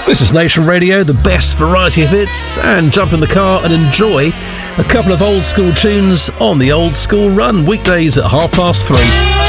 This is Nation Radio, the best variety of hits, and jump in the car and enjoy a couple of old school tunes on the Old School Run, weekdays at 3:30.